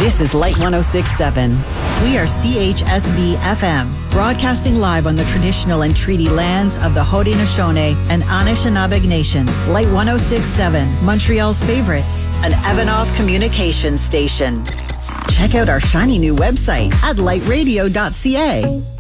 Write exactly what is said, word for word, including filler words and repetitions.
This is Light one oh six point seven. We are C H S B F M, broadcasting live on the traditional and treaty lands of the Haudenosaunee and Anishinaabe nations. Light one oh six point seven, Montreal's favorites, an Evanoff communications station. Check out our shiny new website at light radio dot c a.